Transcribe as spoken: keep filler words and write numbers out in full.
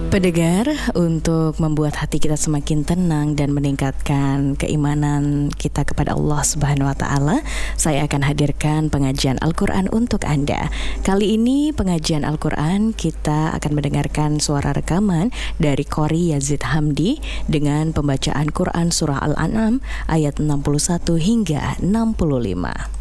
Pendengar, untuk membuat hati kita semakin tenang dan meningkatkan keimanan kita kepada Allah Subhanahu wa taala, saya akan hadirkan pengajian Al-Qur'an untuk Anda. Kali ini pengajian Al-Qur'an kita akan mendengarkan suara rekaman dari Qori Yazid Hamdi dengan pembacaan Quran surah Al-An'am ayat enam puluh satu hingga enam puluh lima.